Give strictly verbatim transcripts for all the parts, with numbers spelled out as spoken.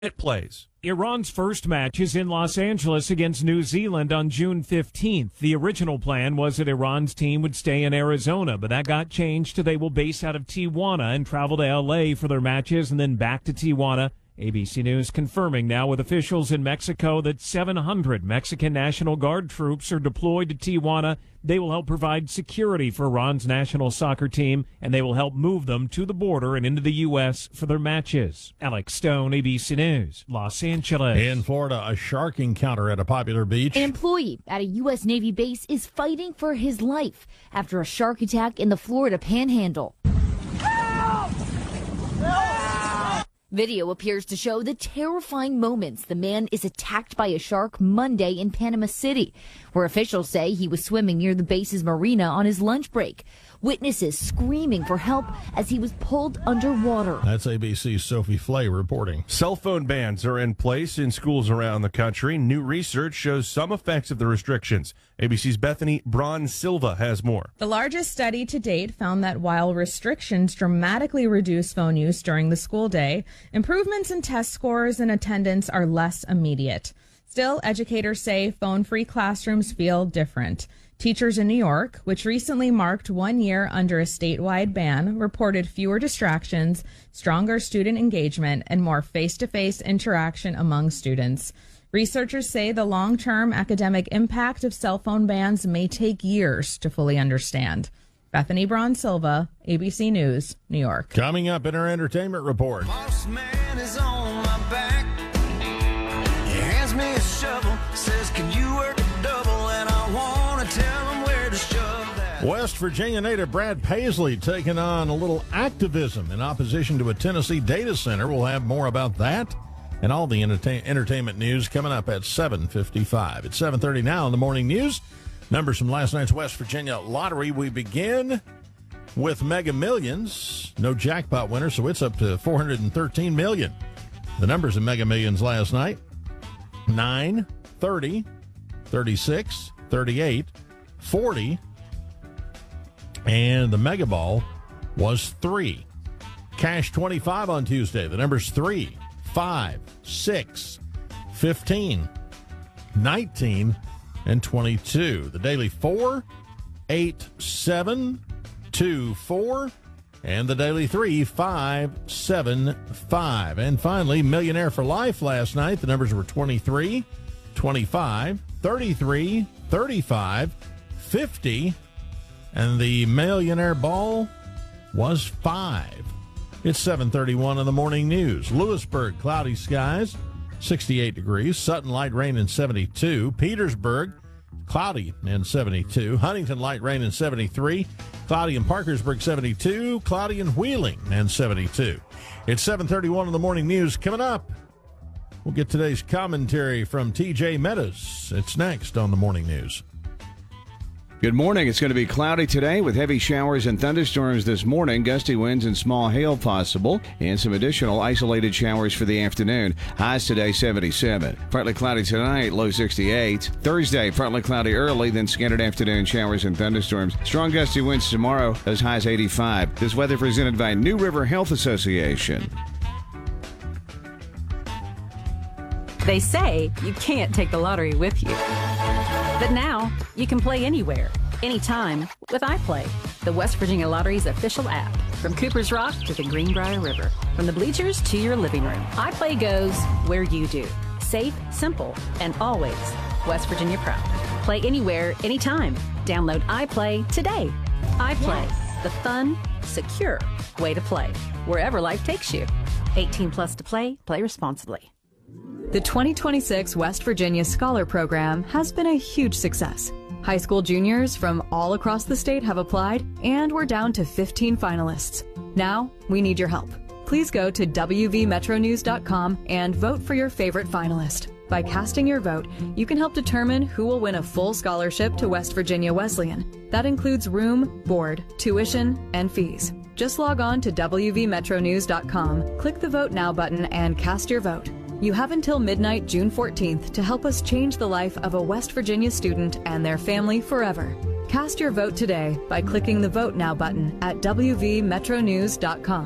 It plays. Iran's first match is in Los Angeles against New Zealand on June fifteenth. The original plan was that Iran's team would stay in Arizona, but that got changed to they will base out of Tijuana and travel to L A for their matches and then back to Tijuana. A B C News confirming now with officials in Mexico that seven hundred Mexican National Guard troops are deployed to Tijuana. They will help provide security for Iran's national soccer team, and they will help move them to the border and into the U S for their matches. Alex Stone, A B C News, Los Angeles. In Florida, a shark encounter at a popular beach. An employee at a U S Navy base is fighting for his life after a shark attack in the Florida Panhandle. Help! Help! Video appears to show the terrifying moments the man is attacked by a shark Monday in Panama City, where officials say he was swimming near the base's marina on his lunch break. Witnesses screaming for help as he was pulled underwater. That's A B C's Sophie Flay reporting. Cell phone bans are in place in schools around the country. New research shows some effects of the restrictions. A B C's Bethany Braun Silva has more. The largest study to date found that while restrictions dramatically reduce phone use during the school day, improvements in test scores and attendance are less immediate. Still, educators say phone-free classrooms feel different. Teachers in New York, which recently marked one year under a statewide ban, reported fewer distractions, stronger student engagement, and more face-to-face interaction among students. Researchers say the long-term academic impact of cell phone bans may take years to fully understand. Bethany Braun Silva, A B C News, New York. Coming up in our entertainment report. Boss man is on my back. He hands me a shovel, says, can you work a double? And I want to tell him where to shove that. West Virginia native Brad Paisley taking on a little activism in opposition to a Tennessee data center. We'll have more about that and all the entertain- entertainment news coming up at seven fifty-five. It's seven thirty now in the morning news. Numbers from last night's West Virginia lottery. We begin with Mega Millions. No jackpot winner, so it's up to four hundred thirteen million dollars. The numbers in Mega Millions last night: nine, thirty, thirty-six, thirty-eight, forty, and the Mega Ball was three. Cash twenty-five on Tuesday. The numbers three, five, six, fifteen, nineteen, and twenty-two. The daily four, eight, seven, two, four, and the daily three, five, seven, five. And finally, Millionaire for Life last night. The numbers were twenty-three, twenty-five, thirty-three, thirty-five, fifty, and the Millionaire Ball was five. It's seven thirty-one in the morning news. Lewisburg, cloudy skies, sixty-eight degrees. Sutton, light rain and seventy-two. Petersburg, cloudy and seventy-two. Huntington, light rain and seventy-three. Cloudy in Parkersburg, seventy-two. Cloudy in Wheeling and seventy-two. It's seven thirty-one in the morning news. Coming up, we'll get today's commentary from T J Meadows. It's next on the morning news. Good morning. It's going to be cloudy today with heavy showers and thunderstorms this morning, gusty winds and small hail possible, and some additional isolated showers for the afternoon. Highs today seventy-seven. Partly cloudy tonight, low sixty-eight. Thursday, partly cloudy early, then scattered afternoon showers and thunderstorms. Strong gusty winds tomorrow, those highs eighty-five. This weather presented by New River Health Association. They say you can't take the lottery with you. But now, you can play anywhere, anytime with iPlay, the West Virginia Lottery's official app. From Cooper's Rock to the Greenbrier River, from the bleachers to your living room, iPlay goes where you do. Safe, simple, and always West Virginia proud. Play anywhere, anytime. Download iPlay today. iPlay, yes. The fun, secure way to play, wherever life takes you. eighteen plus to play, play responsibly. The twenty twenty-six West Virginia Scholar Program has been a huge success. High school juniors from all across the state have applied, and we're down to fifteen finalists. Now, we need your help. Please go to W V metro news dot com and vote for your favorite finalist. By casting your vote, you can help determine who will win a full scholarship to West Virginia Wesleyan. That includes room, board, tuition, and fees. Just log on to W V metro news dot com, click the Vote Now button, and cast your vote. You have until midnight, June fourteenth, to help us change the life of a West Virginia student and their family forever. Cast your vote today by clicking the Vote Now button at W V metro news dot com.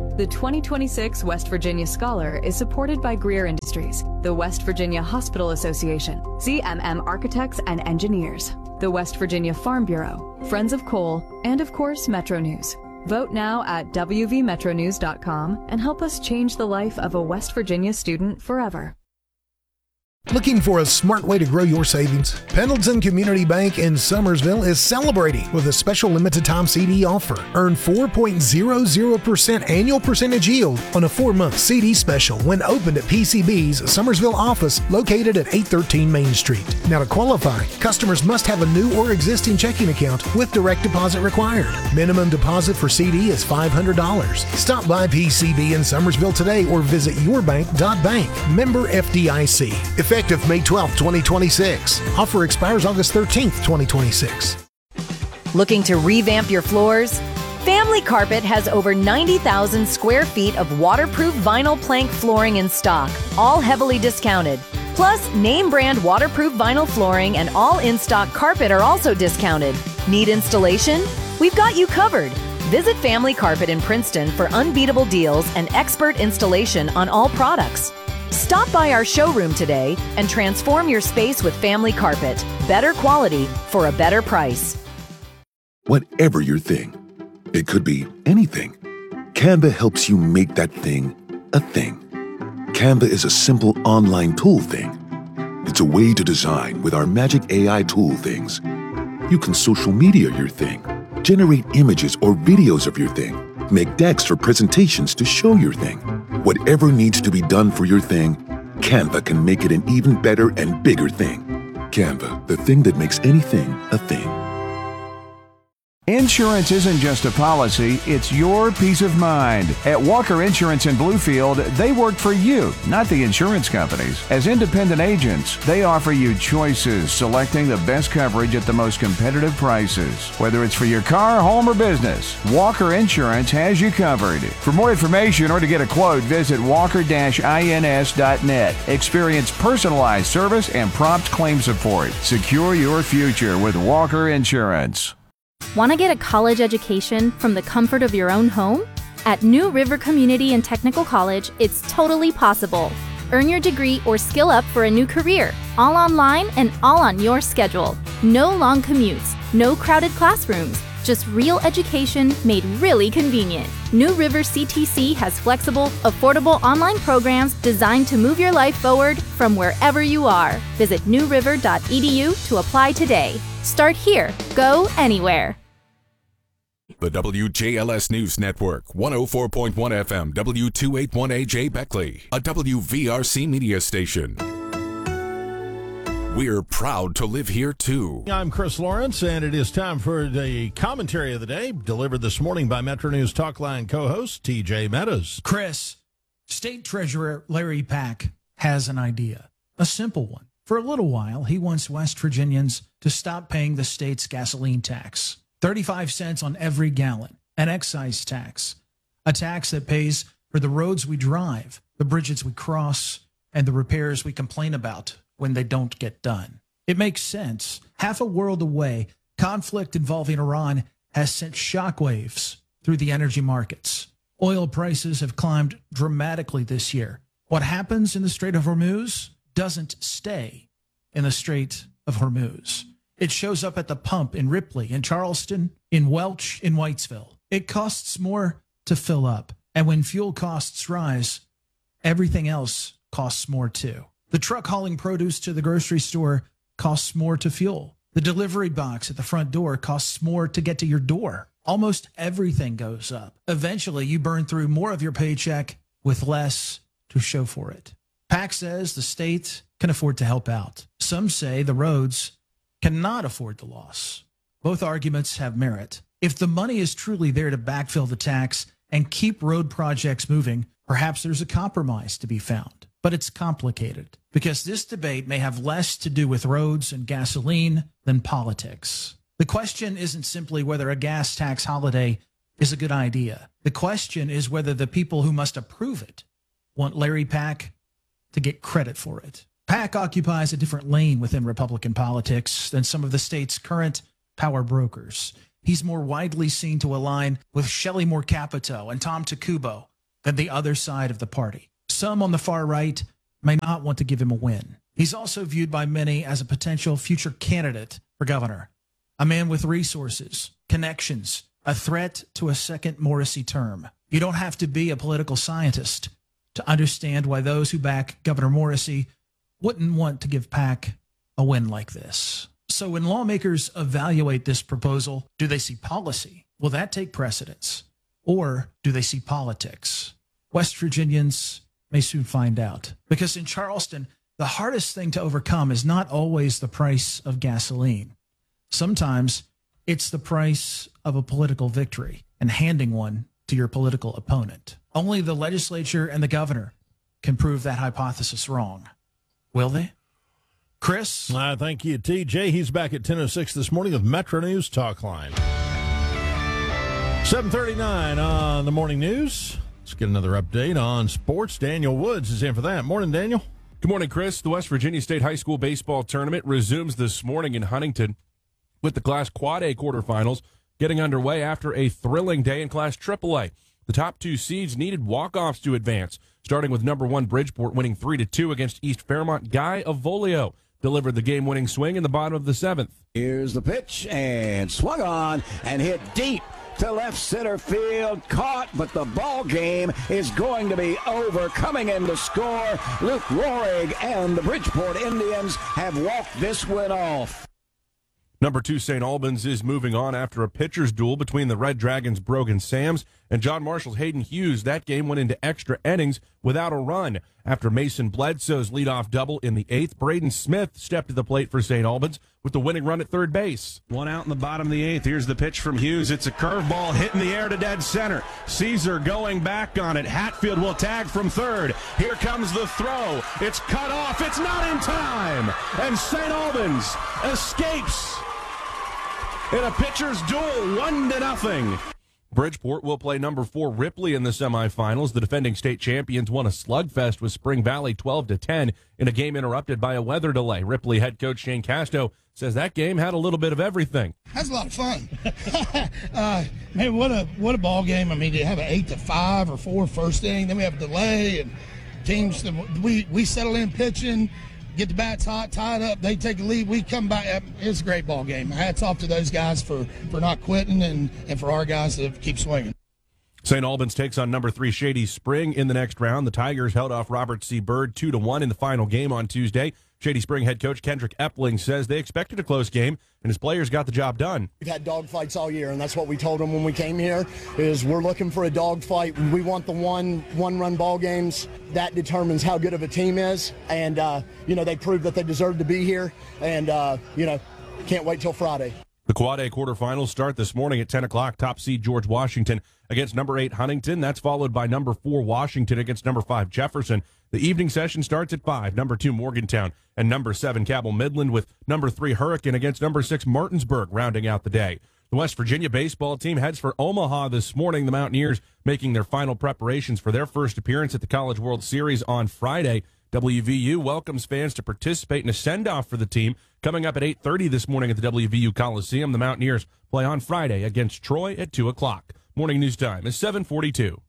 The twenty twenty-six West Virginia Scholar is supported by Greer Industries, the West Virginia Hospital Association, Z M M Architects and Engineers, the West Virginia Farm Bureau, Friends of Coal, and of course, Metro News. Vote now at w v metro news dot com and help us change the life of a West Virginia student forever. Looking for a smart way to grow your savings? Pendleton Community Bank in Summersville is celebrating with a special limited time C D offer. Earn four point zero zero percent annual percentage yield on a four-month C D special when opened at P C B's Summersville office located at eight thirteen Main Street. Now to qualify, customers must have a new or existing checking account with direct deposit required. Minimum deposit for C D is five hundred dollars. Stop by P C B in Summersville today or visit your bank dot bank. Member F D I C. Effective May twelfth, twenty twenty-six. Offer expires August thirteenth, twenty twenty-six. Looking to revamp your floors? Family Carpet has over ninety thousand square feet of waterproof vinyl plank flooring in stock, all heavily discounted. Plus, name brand waterproof vinyl flooring and all in-stock carpet are also discounted. Need installation? We've got you covered. Visit Family Carpet in Princeton for unbeatable deals and expert installation on all products. Stop by our showroom today and transform your space with Family Carpet. Better quality for a better price. Whatever your thing, it could be anything. Canva helps you make that thing a thing. Canva is a simple online tool thing. It's a way to design with our magic A I tool things. You can social media your thing, generate images or videos of your thing, make decks for presentations to show your thing. Whatever needs to be done for your thing, Canva can make it an even better and bigger thing. Canva, the thing that makes anything a thing. Insurance isn't just a policy, it's your peace of mind. At Walker Insurance in Bluefield, they work for you, not the insurance companies. As independent agents, they offer you choices, selecting the best coverage at the most competitive prices. Whether it's for your car, home, or business, Walker Insurance has you covered. For more information or to get a quote, visit walker dash ins dot net. Experience personalized service and prompt claim support. Secure your future with Walker Insurance. Want to get a college education from the comfort of your own home? At New River Community and Technical College, it's totally possible. Earn your degree or skill up for a new career, all online and all on your schedule. No long commutes, no crowded classrooms, just real education made really convenient. New River C T C has flexible, affordable online programs designed to move your life forward from wherever you are. Visit new river dot e d u to apply today. Start here. Go anywhere. The W J L S News Network, one oh four point one F M, W two eighty-one A J Beckley, a W V R C media station. We're proud to live here, too. I'm Chris Lawrence, and it is time for the commentary of the day, delivered this morning by Metro News Talkline co-host T J Meadows. Chris, State Treasurer Larry Pack has an idea, a simple one. For a little while, he wants West Virginians to stop paying the state's gasoline tax, thirty-five cents on every gallon, an excise tax, a tax that pays for the roads we drive, the bridges we cross, and the repairs we complain about when they don't get done. It makes sense. Half a world away, conflict involving Iran has sent shockwaves through the energy markets. Oil prices have climbed dramatically this year. What happens in the Strait of Hormuz doesn't stay in the Strait of Hormuz. It shows up at the pump in Ripley, in Charleston, in Welch, in Whitesville. It costs more to fill up. And when fuel costs rise, everything else costs more too. The truck hauling produce to the grocery store costs more to fuel. The delivery box at the front door costs more to get to your door. Almost everything goes up. Eventually, you burn through more of your paycheck with less to show for it. Pack says the state can afford to help out. Some say the roads cannot afford the loss. Both arguments have merit. If the money is truly there to backfill the tax and keep road projects moving, perhaps there's a compromise to be found. But it's complicated because this debate may have less to do with roads and gasoline than politics. The question isn't simply whether a gas tax holiday is a good idea. The question is whether the people who must approve it want Larry Pack to get credit for it. Pack occupies a different lane within Republican politics than some of the state's current power brokers. He's more widely seen to align with Shelley Moore Capito and Tom Takubo, than the other side of the party. Some on the far right may not want to give him a win. He's also viewed by many as a potential future candidate for governor, a man with resources, connections, a threat to a second Morrissey term. You don't have to be a political scientist to understand why those who back Governor Morrissey wouldn't want to give PAC a win like this. So when lawmakers evaluate this proposal, do they see policy? Will that take precedence? Or do they see politics? West Virginians may soon find out. Because in Charleston, the hardest thing to overcome is not always the price of gasoline. Sometimes it's the price of a political victory and handing one to your political opponent. Only the legislature and the governor can prove that hypothesis wrong. Will they? Chris? Uh, thank you, T J. He's back at ten oh six this morning with Metro News Talk Line. seven thirty-nine on the morning news. Let's get another update on sports. Daniel Woods is in for that. Morning, Daniel. Good morning, Chris. The West Virginia State High School Baseball Tournament resumes this morning in Huntington with the Class Quad A quarterfinals getting underway after a thrilling day in Class Triple A. The top two seeds needed walk-offs to advance, starting with number one Bridgeport winning three to two against East Fairmont. Guy Avolio delivered the game-winning swing in the bottom of the seventh. Here's the pitch, and swung on and hit deep to left center field, caught, but the ball game is going to be over. Coming in to score, Luke Rohrig, and the Bridgeport Indians have walked this one off. Number two Saint Albans is moving on after a pitcher's duel between the Red Dragons' Brogan Sams and John Marshall's Hayden Hughes. That game went into extra innings without a run. After Mason Bledsoe's leadoff double in the eighth, Braden Smith stepped to the plate for Saint Albans with the winning run at third base. One out in the bottom of the eighth. Here's the pitch from Hughes. It's a curveball hit in the air to dead center. Caesar going back on it. Hatfield will tag from third. Here comes the throw. It's cut off. It's not in time. And Saint Albans escapes in a pitcher's duel, one to nothing. Bridgeport will play number four Ripley in the semifinals. The defending state champions won a slugfest with Spring Valley twelve to ten in a game interrupted by a weather delay. Ripley head coach Shane Casto says that game had a little bit of everything. That's a lot of fun. uh, man, what a what a ball game. I mean, you have an eight to five or four first inning, then we have a delay, and teams we we settle in pitching. Get the bats hot, tie it up, they take a lead, we come back. It's a great ball game. Hats off to those guys for, for not quitting and, and for our guys to keep swinging. Saint Albans takes on number three Shady Spring in the next round. The Tigers held off Robert C. Byrd two to one in the final game on Tuesday. Shady Spring head coach Kendrick Epling says they expected a close game, and his players got the job done. We've had dogfights all year, and that's what we told them when we came here, is we're looking for a dogfight. We want the one, one-run ball games. That determines how good of a team is, and, uh, you know, they proved that they deserve to be here, and, uh, you know, can't wait till Friday. The Quad A quarterfinals start this morning at ten o'clock. Top seed George Washington against number eight Huntington. That's followed by number four Washington against number five Jefferson. The evening session starts at five. Number two Morgantown and number seven Cabell Midland with number three Hurricane against number six Martinsburg rounding out the day. The West Virginia baseball team heads for Omaha this morning. The Mountaineers making their final preparations for their first appearance at the College World Series on Friday. W V U welcomes fans to participate in a send-off for the team coming up at eight thirty this morning at the W V U Coliseum. The Mountaineers play on Friday against Troy at two o'clock. Morning news time is seven forty-two.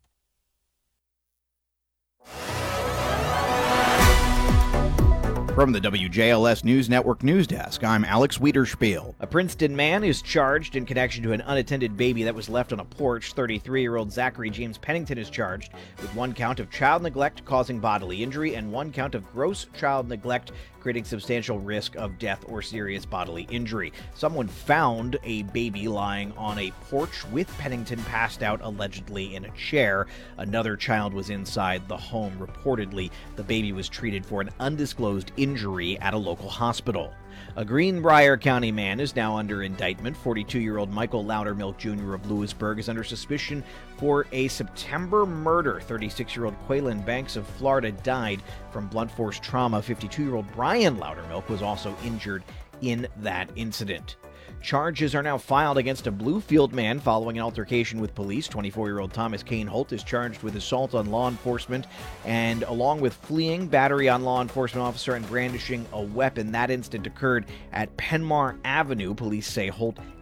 From the W J L S News Network News Desk, I'm Alex Wiederspiel. A Princeton man is charged in connection to an unattended baby that was left on a porch. thirty-three-year-old Zachary James Pennington is charged with one count of child neglect causing bodily injury and one count of gross child neglect creating substantial risk of death or serious bodily injury. Someone found a baby lying on a porch with Pennington passed out, allegedly in a chair. Another child was inside the home. Reportedly, the baby was treated for an undisclosed injury at a local hospital. A Greenbrier County man is now under indictment. forty-two-year-old Michael Loudermilk Junior of Lewisburg is under suspicion for a September murder. thirty-six-year-old Quaylen Banks of Florida died from blunt force trauma. fifty-two-year-old Brian Loudermilk was also injured in that incident. Charges are now filed against a Bluefield man following an altercation with police. twenty-four-year-old Thomas Kane Holt is charged with assault on law enforcement and along with fleeing, battery on law enforcement officer, and brandishing a weapon. That incident occurred at Penmar Avenue. Police say Holt hit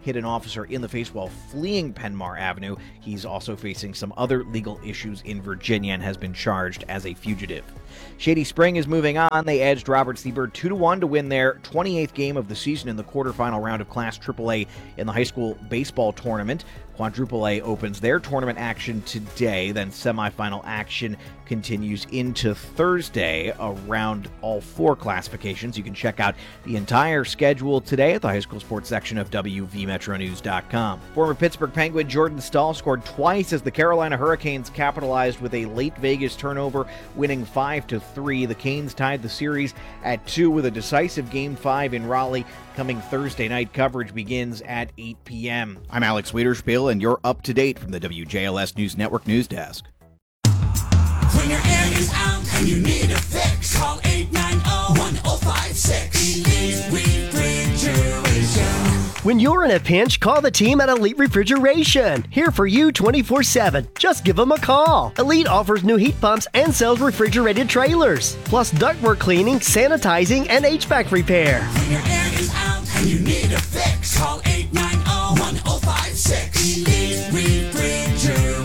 hit an officer in the face while fleeing Penmar Avenue. He's also facing some other legal issues in Virginia and has been charged as a fugitive. Shady Spring is moving on. They edged Robert Seabird two to one to win their twenty-eighth game of the season in the quarterfinal round of Class triple A in the high school baseball tournament. Quadruple A opens their tournament action today, then semifinal action continues into Thursday around all four classifications. You can check out the entire schedule today at the high school sports section of W V Metro News dot com. Former Pittsburgh Penguin Jordan Stahl scored twice as the Carolina Hurricanes capitalized with a late Vegas turnover, winning five to three. The Canes tied the series at two with a decisive Game five in Raleigh coming Thursday night. Coverage begins at eight p.m. I'm Alex Wiederspiel, and you're up to date from the W J L S News Network News Desk. When your air is out and you need a fix, call eight nine zero, one zero five six. Elite Refrigeration. When you're in a pinch, call the team at Elite Refrigeration. Here for you twenty-four seven. Just give them a call. Elite offers new heat pumps and sells refrigerated trailers, plus ductwork cleaning, sanitizing, and H V A C repair. When your air is out and you need a fix, call eight nine zero, one zero five six. Elite Refrigeration.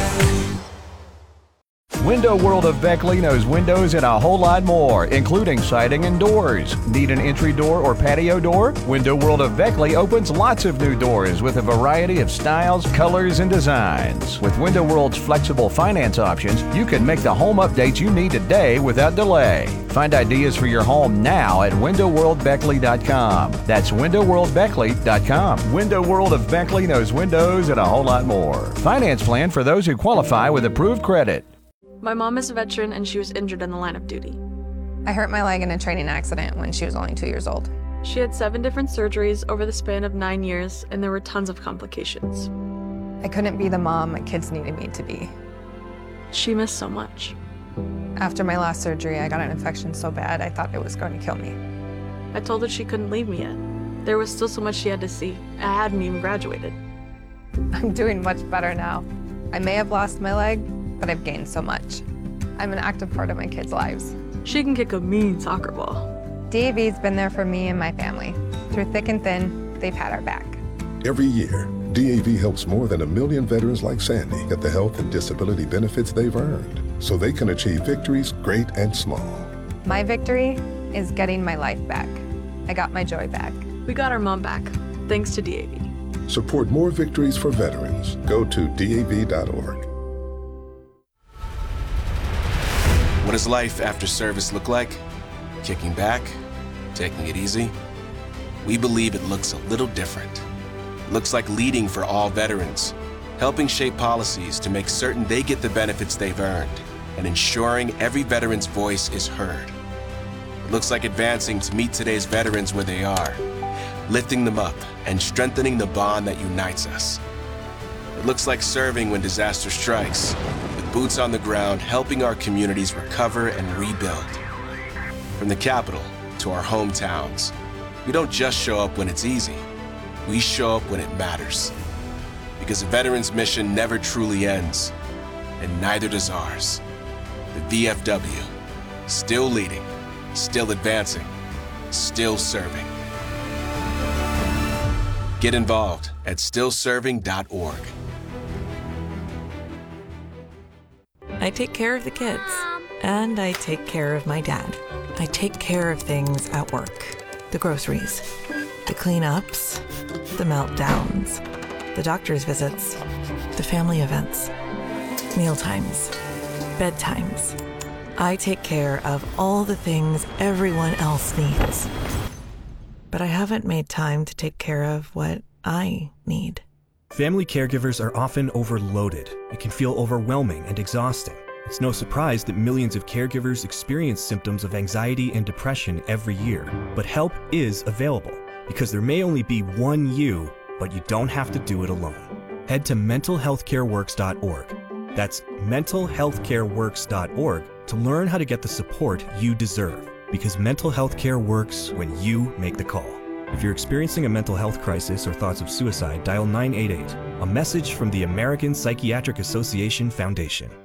Window World of Beckley knows windows and a whole lot more, including siding and doors. Need an entry door or patio door? Window World of Beckley opens lots of new doors with a variety of styles, colors, and designs. With Window World's flexible finance options, you can make the home updates you need today without delay. Find ideas for your home now at window world beckley dot com. That's window world beckley dot com. Window World of Beckley knows windows and a whole lot more. Finance plan for those who qualify with approved credit. My mom is a veteran and she was injured in the line of duty. I hurt my leg in a training accident when she was only two years old. She had seven different surgeries over the span of nine years and there were tons of complications. I couldn't be the mom my kids needed me to be. She missed so much. After my last surgery, I got an infection so bad I thought it was going to kill me. I told her she couldn't leave me yet. There was still so much she had to see. I hadn't even graduated. I'm doing much better now. I may have lost my leg, but I've gained so much. I'm an active part of my kids' lives. She can kick a mean soccer ball. D A V's been there for me and my family. Through thick and thin, they've had our back. Every year, D A V helps more than a million veterans like Sandy get the health and disability benefits they've earned, so they can achieve victories great and small. My victory is getting my life back. I got my joy back. We got our mom back, thanks to D A V. Support more victories for veterans. Go to D A V dot org. What does life after service look like? Kicking back? Taking it easy? We believe it looks a little different. It looks like leading for all veterans, helping shape policies to make certain they get the benefits they've earned, and ensuring every veteran's voice is heard. It looks like advancing to meet today's veterans where they are, lifting them up and strengthening the bond that unites us. It looks like serving when disaster strikes, with boots on the ground helping our communities recover and rebuild. From the capital to our hometowns, we don't just show up when it's easy, we show up when it matters. Because a veteran's mission never truly ends, and neither does ours. The V F W, still leading, still advancing, still serving. Get involved at still serving dot org. I take care of the kids, and I take care of my dad. I take care of things at work. The groceries, the cleanups, the meltdowns, the doctor's visits, the family events, mealtimes, bedtimes. I take care of all the things everyone else needs. But I haven't made time to take care of what I need. Family caregivers are often overloaded. It can feel overwhelming and exhausting. It's no surprise that millions of caregivers experience symptoms of anxiety and depression every year. But help is available, because there may only be one you, but you don't have to do it alone. Head to mental health care works dot org. That's mental health care works dot org to learn how to get the support you deserve, because mental health care works when you make the call. If you're experiencing a mental health crisis or thoughts of suicide, dial nine eight eight, a message from the American Psychiatric Association Foundation.